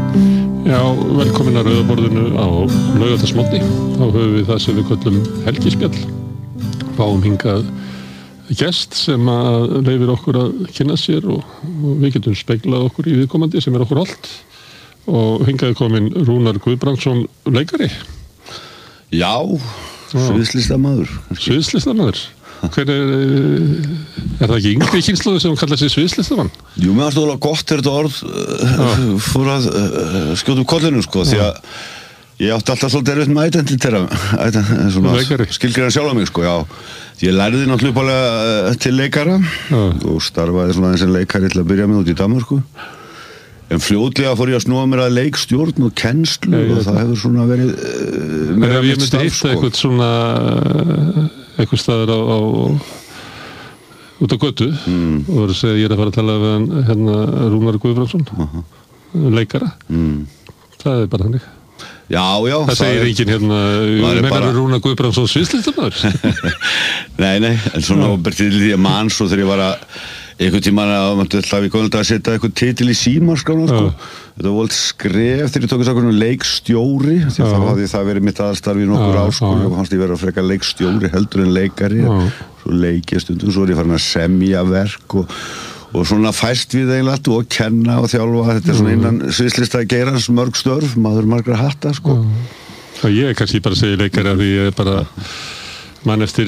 Já, velkomin að Rauðaborðinu á laugardagsmorgni. Þá höfum við það sem við köllum helgispjall. Fáum hingað gest sem að leyfir okkur að kynna sér og við getum speglað okkur í viðkomandi sem okkur hollt. Og hingað komin Rúnar Guðbrandsson, leikari. Já, sviðslistamaður. Sviðslistamaður. Hver það ekki yngri kynslóði sem kallar sig sviðslistamann? Jú, mér varst alveg gott þetta orð fór að skjóta kollinu, sko, því að ég átti alltaf svolítið erfitt með identitera, skilgreina sjálf á mig, sko, já. Ég lærði náttúrulega uppalega til leikara og starfaði svona eins og leikari til að byrja með út í Danmörku. En fljótlega fór ég að snúa mér að leikstjórn og kennslu og það hefur svona verið meira mitt starf, sko. Eitthvað svona eitthvað staðar á út á götu og voru að segja ég að fara að tala við hann hérna Rúnar Guðbrandsson leikara það bara hannig já, það segir enginn hérna megar Rúnar Guðbrandsson sviðslistamaður nei, en svona ábyrtið því að mann svo þegar ég var að einhvern tímann að við komum að setja eitthvað titil í símaskrána, sko. Þetta var skref þegar ég tók þess að leikstjóri, því að þá hafði það verið mitt aðstarf í nokkur ár, sko, og fannst ég vera að freka leikstjóri heldur en leikari, svo leik ég stundum, svo er ég farin að semja verk og svona fæst við eiginlega og kenna og þjálfa, þetta er svona innan sviðslista geirans mörg störf, maður margra hatta, sko. Ég kannski bara segi leikari að því ég bara mann eftir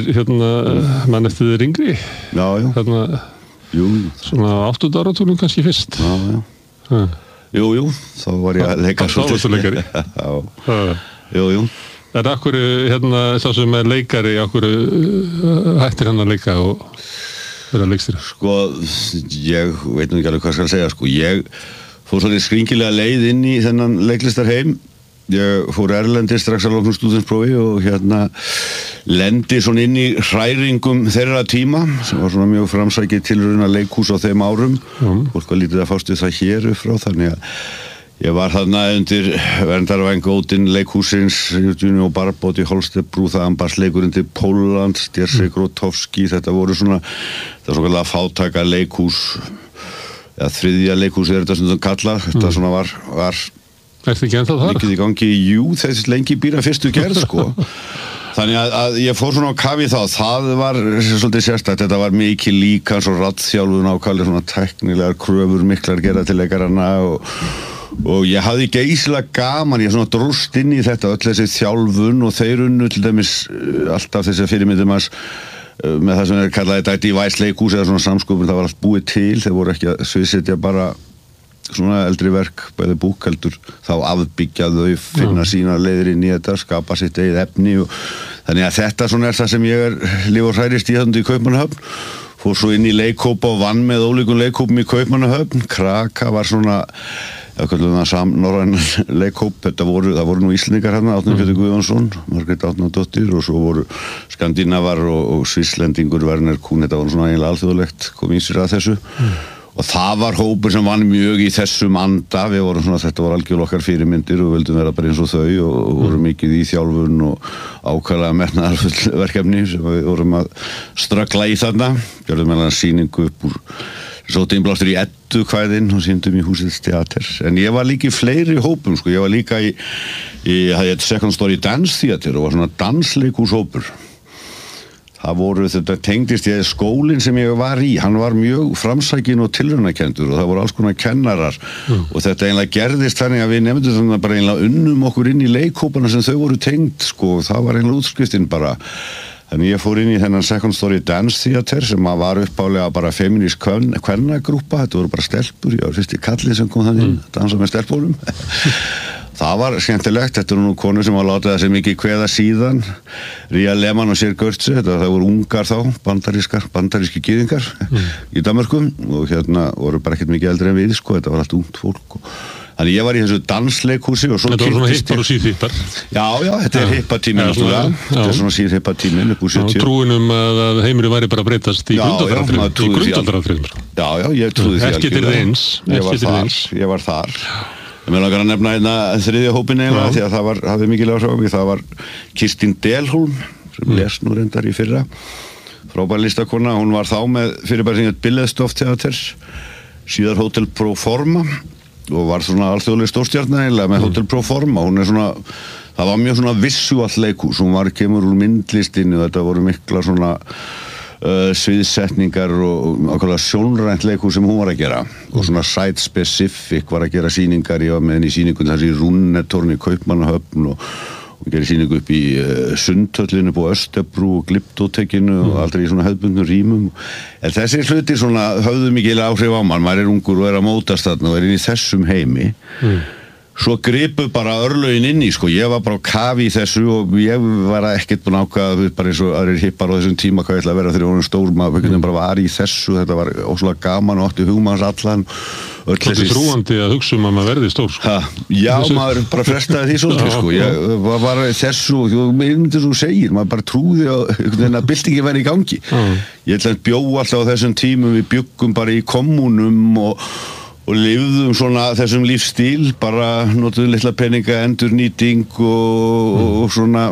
þér yngri. Já. Jú. Svona 8. áratugum kannski fyrst. Já. Jú, þá var ég að leika svolítið. Þá varstu leikari. Já. Jú. En akkur, sá sem er leikari, akkur hættir hann að leika og vera leikstýra? Sko, ég veit nú ekki alveg hvað skal segja, sko. Ég fór svolítið skringilega leið inn í þennan leiklistarheim. Ég fór erlendi strax að loknum stúdentsprófi og lendi svona inn í hræringum þeirra tíma sem var svona mjög framsækið tilraun að leikhús á þeim árum fólk var lítið að fást við það hér upp frá þannig að ég var þarna undir verndarvæng Ódin leikhúsins Júni og Barbot í Holstebrú það ambarsleikurinn til Póllands Jerzy Grotowski þetta voru svona það svo kallega fátæka leikhús eða þriðja leikhús þetta sem það kallar þetta svona var Ertu ekki ennþá þar? Líkið í gangi, jú, þessi lengi býra fyrstu gerð, sko. Þannig að ég fór svona á kafi þá, það var svolítið sérstætt, þetta var mikið líkans og raddþjálfun ákvæmlega svona teknilegar kröfur miklar gera til leikarana og ég hafði geysilega gaman, ég svona dróst inn í þetta, öll þessi þjálfun og þeir unnu til dæmis alltaf þessi fyrirmyndum með það sem kallaði þetta device leikhús eða svona samskupun, það var allt búið til, þeir voru ekki að sviðsetja bara svona eldri verk, bæði búkheldur þá afbyggja þau, finna sína leiðir inn í þetta, skapa sitt eigið efni og þannig að þetta svona er það sem ég er líf og hræðist í þetta í Kaupmannahöfn fór svo inn í leikhópa og vann með ólíkum leikhópum í Kaupmannahöfn Kraka var svona norræn leikhóp, það voru nú Íslendingar hérna, Árni Pétur Guðjónsson Margrét Árnadóttir og svo voru Skandinavar og Svisslendingur Werner Kuhn, þetta voru svona eiginlega alþjóðlegt kom í sér að þessu og það var hópur sem vann mjög í þessum anda, við vorum svona, þetta var algjörlega okkar fyrirmyndir og vildum vera bara eins og þau og vorum mikið í þjálfun og ákvæmlega metnaðarfull verkefni sem við vorum að ströggla í þarna, gjörðum meðan sýningu upp úr sóti innblástur í Eddukvæðin og sýndum í Húsið teater, en ég var líka í fleiri hópum, sko, ég var líka í Second Story Dance Theater og var svona dansleikhúshópur. Þetta tengdist ég skólinn sem ég var í, hann var mjög framsækin og tilraunakendur og það voru alls konar kennarar og þetta eiginlega gerðist þannig að við nefndum þannig að bara eiginlega unnum okkur inn í leikhópana sem þau voru tengd, sko, það var eiginlega útskriftin bara. Þannig ég fór inn í þennan Second Story Dance Theater sem var uppálega bara feminist kvennagrúpa, þetta voru bara stelpur, ég var fyrst í kallinn sem kom þannig að dansa með stelpunum. Það var skemmtilegt, þetta eru nú konur sem var látið þessi mikið kveða síðan Ría Lehmann og Sér Görtse, það voru ungar þá, bandaríski gyðingar í Danmörku og voru bara ekkert mikið eldri en við, sko, þetta var allt ungt fólk Þannig ég var í þessu dansleikhúsi og svo Þetta var svona hippar og síðhippar Já, þetta er hippatíminn náttúrulega Þetta er svona síðhippatíminn upp úr 70 Trúin að heimurinn væri bara að breytast í grundvallaratriðum Já, ég trúði því Ekki til þeins Ég var þar Mér langar að nefna þriðja hópinn eiginlega því að það hafði mikil áhrif á mig. Það var Kristín Delholm sem les nú reyndar í fyrra. Frábær listakona, hún var þá með fyrirbæri sem heit Billeðstoff Teater, síðar Hótel Pro Forma og var svona alþjóðleg stórstjarna eiginlega með Hotel Pro Forma, hún svona, það var mjög svona visual leikhús, hún kemur úr myndlistinni og þetta voru mikla svona sviðsetningar og ákveðlega sjónrænt leikhús sem hún var að gera og svona site specific var að gera sýningar, ég var með henni í sýningun þessi í Rúnnetorni, Kaupmannahöfn og gerði sýningu upp í Sundhöllinu på Östebrú og Glyptótekinu og aldrei í svona hefðbundnum rýmum en þessi hluti svona höfðu mikil áhrif á mann, maður ungur og að mótast þarna og inn í þessum heimi svo gripu bara örlögin inn í sko, ég var bara á kafi í þessu og ég var ekkert búin ákvaða bara eins og aðrir hippar á þessum tíma hvað ég ætla að vera þegar ég var stór maður, bara var í þessu, þetta var óslega gaman og átti hugmanns allan Þetta er þrúandi að hugsa að maður verði stór sko. Já, maður bara frestaði því svolítið sko, ég var þessu og myndir þú segir, maður bara trúði að byltingi væri í gangi ég ætla að bjó alltaf á þessum tímum við bjuggum bara í kommunum og lifðum svona þessum lífstíl bara notuðum litla peninga endurnýting og svona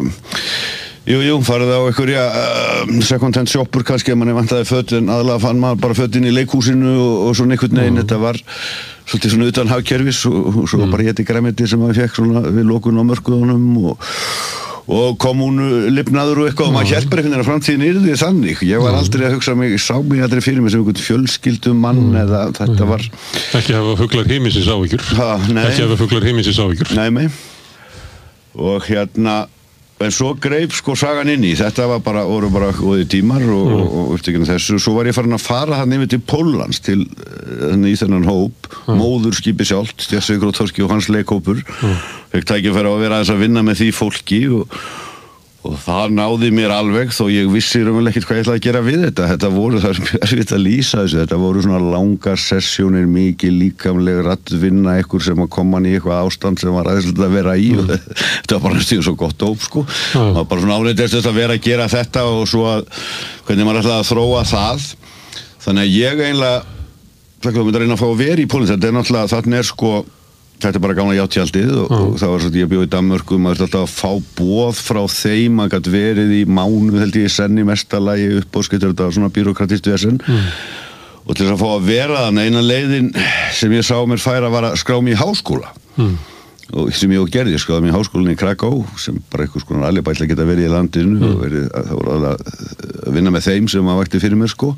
farið á einhverja second hand shopur kannski ef manni vantaði föt en aðalega fann maður bara fötin í leikhúsinu og svona einhvern veginn þetta var svolítið svona utan hagkerfis og svo bara héti græmiti sem maður fekk svona við lokun á mörkuðunum og kommunu lifnaður og eitthvað og maður hélt bara einhvern veginn að framtíðin yrði þannig ég var aldrei að hugsa mig, sá mig aldrei fyrir mig sem einhvern fjölskyldum mann eða þetta var ekki hafa fuglar himinsins áhyggjur ekki hafa fuglar himinsins áhyggjur nei og en svo greip sko sagan inn í þetta voru bara góði tímar og upptökinu þessu, svo var ég farin að fara hann yfir til Póllands til í þennan hóp, móðurskipi sjálft Stefán Grotowski og hans leikhópur fekk tækifæri á að vera aðeins að vinna með því fólki og það náði mér alveg þó ég vissi raunverulega ekkert hvað ég ætlaði að gera við þetta voru, það er erfitt að lýsa þessu þetta voru svona langar sessjónir mikið líkamleg raddvinna einhver sem að koma í eitthvað ástand sem var aðeinslega að vera í og þetta var bara stíð svo gott dóp sko það var bara svona áleitist að vera að gera þetta og svo að hvernig maður ætlaði að þróa það þannig að ég eiginlega myndi að reyna að fá að vera í Pólland þetta náttúrulega, þarna sko þetta bara gamla játjaldið og það var svona ég bjó í Danmörku maður alltaf að fá boð frá þeim maður gæti verið í mánuð held ég senn í mestalagi upp og skilur þetta svona byrokratist vesen og til þess að fá að vera þannig eina leiðin sem ég sá mér færa var að skrá mig í háskóla og sem ég gerði, ég skráði mig í háskólann í Krakow sem bara einhvers konar alibætla geta verið í landinu og það voru að vinna með þeim sem maður vakti fyrir mér sko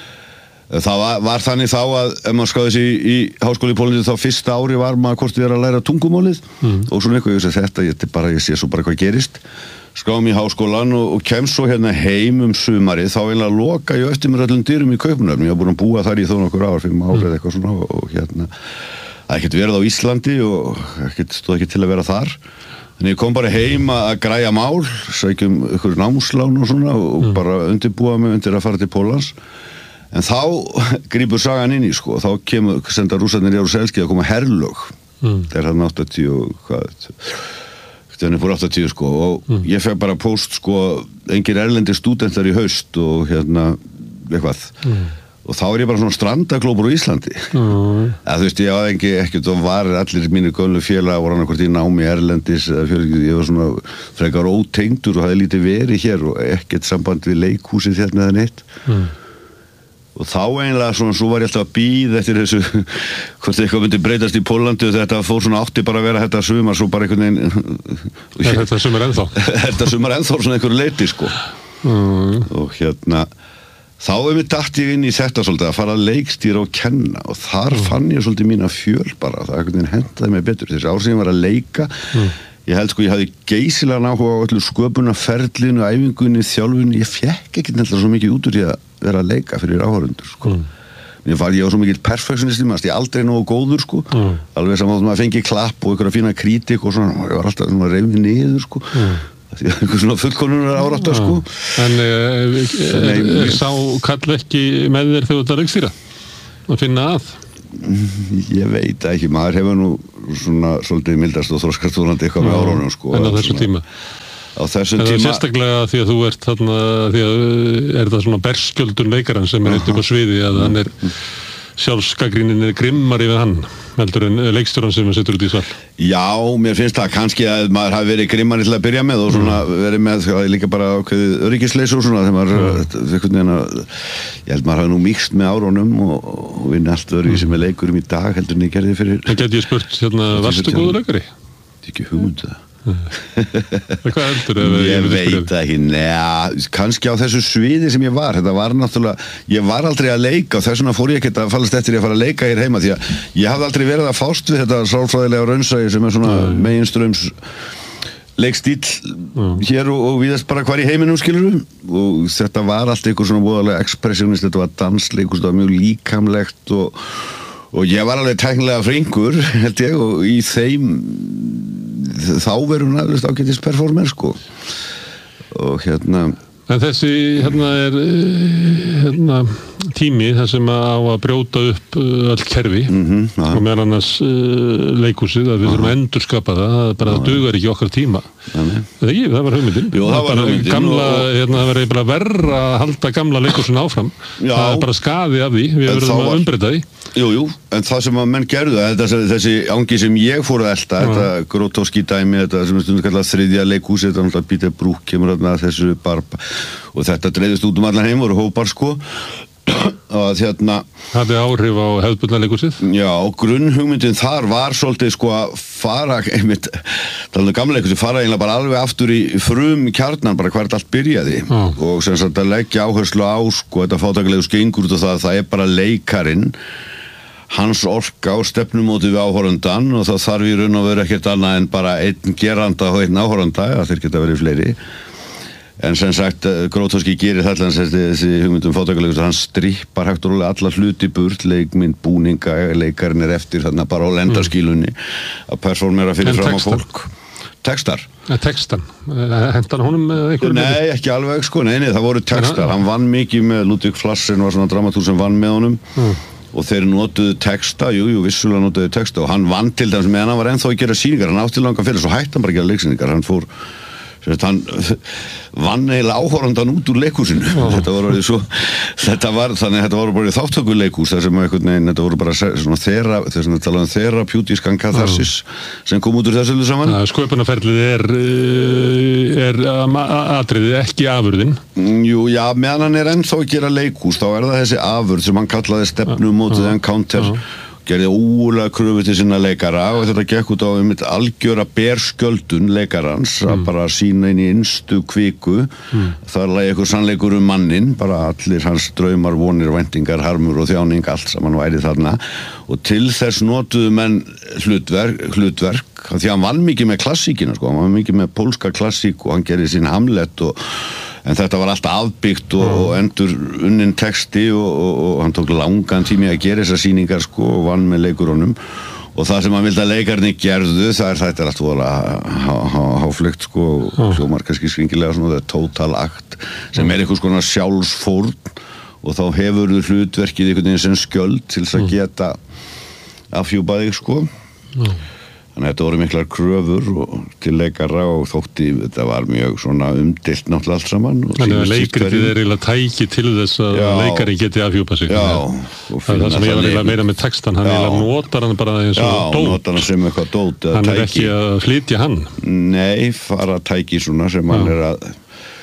það var þannig þá að ef maður skráði sig í háskóla í Pólandi þá fyrsta ári var maður hvort við að læra tungumálið og svona eitthvað, ég sé svo bara hvað gerist skráði mig í háskólan og kemst svo hérna heim sumarið, þá eiginlega loka ég eftir mér öllum dyrum í Kaupmannahöfn, ég var búin að búa þar í þó nokkur ár, 5 ár eða eitthvað svona og það ekkert verið á Íslandi og stóð ekki til að vera þar en ég kom bara heim að græja mál sækjum ykkur námslán og svona og bara undirbúa mig undir að fara til Póllands en þá grípur sagan inn í sko þá senda rússarnir í Jaruzelski að koma herlög það er hann 80 og hvað þannig fór 80 sko og ég fekk bara post sko engir erlendir stúdentar í haust og eitthvað og þá ég bara svona strandaglópur á Íslandi þú veist ég hafði ekkert og var allir mínir gömlu félagar voru annarkvort í námi erlendis ég var svona frekar ótengdur og hafði lítið verið hér og ekkert samband við leikhúsið hérna eða neitt og þá eiginlega svona, svo var ég alltaf að bíða eftir þessu, hvort eitthvað myndi breytast í Póllandi og þetta fór svona átti bara að vera þetta sumar, svo bara einhvern veginn þetta sumar ennþá þetta sumar ennþá svona einhverju leyti sko og þá við datt ég inn í þetta svolítið að fara að leikstýra og kenna og þar fann ég svolítið mína fjöl bara, það einhvern veginn hentaði mig betur þessi ár sem ég var að leika ég held sko ég hafði geysilega áhuga á öllu sköpunarferlinu, æfingunni, þjálfunni ég fekk ekki nefnilega svo mikið út úr því að vera að leika fyrir áhorfendur sko. Ég var svo mikill perfektionisti ég aldrei nógu góður sko alveg saman að maður fengi klapp og einhverja fína krítik og svona, ég var alltaf svona reyfið niður sko einhver svona fullkonunar árátta sko sá kall ekki með þér þegar þú ert að leikstýra að finna að ég veit ekki, maður hefur nú svona svolítið mildast og þroskast vonandi eitthvað með árunum sko en á þessum tíma sérstaklega því að þú ert þarna því að er það svona berskjöldun leikaran sem er upp á sviði að hann er sjálfsgagnrýnin grimmari við hann heldur en leikstjóran sem setur út í sal. Já, mér finnst það kannski að maður hafi verið grimmari til að byrja með og svona verið með líka bara ákveðið öryggisleysi og svona þegar maður, ég held maður hafi nú mýkst með árunum og vinna allt öryggi sem er leikurum í dag heldur en ég gerði fyrir. Það geti ég spurt, varstu góður leikari? Það er ekki hugmynd það. Hvað heldur ég veit ekki, kannski á þessu sviði sem ég var, þetta var náttúrulega ég var aldrei að leika og þess vegna fór ég ekkert að fallast eftir ég að fara að leika hér heima því að ég hafði aldrei verið að fást við þetta sálfræðilega raunsæi sem er svona meginströms leikstíl hér og víðast bara hvar í heiminum skilur og þetta var allt eitthvað svona voðalega expressionist, þetta var dansleikus, þetta var mjög líkamlegt og ég var alveg tæknilega flinkur held ég og í þeim þá verður næðurist ágætis performance sko og En þessi er tími þar sem á að brjóta upp öll kerfi og meðal annars leikhúsið að við þurfum að endurskapa það bara það dugar ekki okkar tíma það var hugmyndin það var bara verra að halda gamla leikhúsin áfram það er bara skaði af því við verðum að umbreyta því Jú, en það sem að menn gerðu þessi angi sem ég fór að elta þetta Grotowski dæmi, þetta sem er stundum kallað þriðja leikhús, þetta náttúrulega Peter Brook kemur að þessu og þetta dreifðist út allan heim voru hópar sko að hafði áhrif á hefðbundna leikhúsið? Já, grunnhugmyndin þar var svolítið sko að fara talað gamla leikhúsið, fara eiginlega bara alveg aftur í frum kjarnan, bara hvert allt byrjaði og sem sagt að leggja áherslu á sko þetta fátæklegu skengur út af það er bara leikarinn hans orka og stefnumóti við áhorfandann og það þarf í raun og veru ekkert annað en bara einn geranda og einn áhorfanda, þeir geta verið fleiri en sem sagt Grotowski gerir það þessi hugmyndum fátækulegur hann strippar hægt og rólega alla hluti burt leikmynd, búninga, leikarinn er eftir þarna bara á lendarskílunni að performera fyrir fram á fólk Textar? Textan, hentan honum með einhverjum? Nei, ekki alveg sko, nei, það voru textar hann vann mikið með Ludwig Flassen var svona dramatúr sem vann með honum og þeir notuðu texta, vissulega notuðu texta og hann vann til dæmis meðan hann var ennþá að gera sýningar hann átti langa fyrir, svo hætti hann bara að gera leiksýningar hann fór hann vann eiginlega áhorfandan út úr leikhúsinu þetta var bara þáttökuleikhús þar sem þetta voru bara svona therapeutískan katharsis sem kom út úr þessu öllu saman Sköpunarferlið er atriðið, ekki afurðin meðan hann er ennþá að gera leikhús þá er það þessi afurð sem hann kallaði stefnumótið encounter gerði ógulega kröfu til sinna leikara og þetta gekk út á algjöra berskjöldun leikarans að bara sína inn í innstu kviku þar lagi eitthvað sannleikur mannin bara allir hans draumar, vonir, væntingar harmur og þjáning, allt saman væri þarna og til þess notuðu menn hlutverk því að hann vann mikið með klassíkina sko, hann vann mikið með pólska klassík og hann gerði sín Hamlet en þetta var alltaf afbyggt og endur unnin texti og hann tók langan tími að gera þessar sýningar sko og vann með leikurunum og það sem hann vildi að leikarnir gerðu þetta er allt voru háflugt sko og hljómar kannski skringilega svona þetta total act sem er eitthvað svona sjálfsfórn og þá hefur þú hlutverkið einhvern veginn sem skjöld til þess að geta afhjúpað þig sko þannig að þetta voru miklar kröfur til leikara og þótti þetta var mjög svona umdeilt náttúrulega allt saman Þannig að leikritið er eiginlega tæki til þess að leikari geti afhjúpað sig það sem ég var eiginlega meira með textan hann eiginlega notar hann bara eins og dót notar hann sem eitthvað dót hann er ekki að flytja hann Nei, fara tæki svona sem hann er að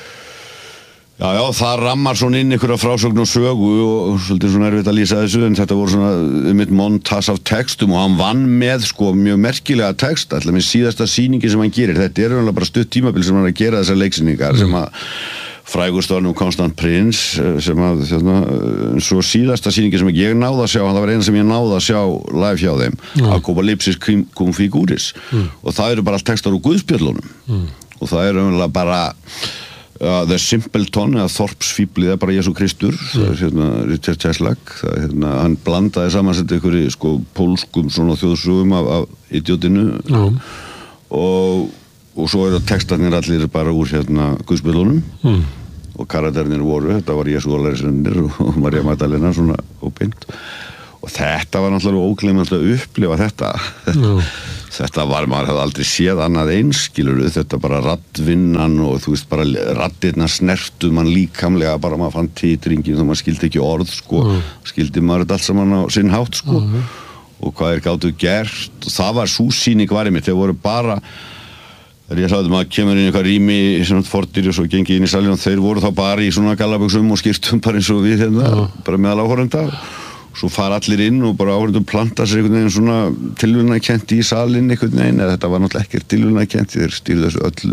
það rammar svona inn einhverja frásögn og sögu og svolítið svona erfitt að lýsa þessu en þetta voru svona montas af textum og hann vann með sko mjög merkilega text alltaf með síðasta sýningi sem hann gerir þetta er bara stutt tímabil sem hann er að gera þessar leiksýningar sem að frægust var nú Constant Prince sem að svo síðasta sýningi sem ég náði að sjá það var eina sem ég náði að sjá live hjá þeim Apocalypsis cum figuris og það eru bara allt textar úr guðspjöllunum og það eru bara The Simpleton eða Þorpsfíflið er bara Jesú Kristur Richard Czeslak hann blandaði samansett einhverju sko pólskum svona þjóðsögum af idiotinu og svo eru textarnir allir bara úr guðspjöllunum og karakternir voru, þetta var Jesú og lærisveinarnir og María Magdalena svona óbeint og þetta var náttúrulega ógleymanlegt að upplifa þetta var, maður hefði aldrei séð annað eins skilurðu, þetta bara raddvinnan og þú veist bara raddirna snertu mann líkamlega, bara maður fann titringin og maður skildi ekki orð sko, skildi maður þetta allt saman á sinn hátt sko og hvað þeir gátu gert og það var súsýning var einmitt, þeir voru bara þegar ég sagði maður kemur inn í eitthvað rými sem fordyr og svo gengi inn í salin og þeir voru þá bara í svona gallabuxum og skýrtum bara eins og við hérna, bara meðal áhorfenda svo fara allir inn og bara áhorfendum planta sér einhvern veginn svona tilviljunarkennt í salin einhvern veginn, eða þetta var náttúrulega ekkert tilviljunarkennt þeir stýrðu þessu öllu